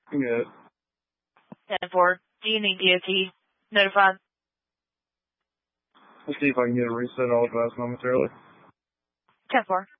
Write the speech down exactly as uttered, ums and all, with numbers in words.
Yeah. ten four. Do you need D O T notified? Let's see if I can get a reset. I'll advise momentarily. ten four.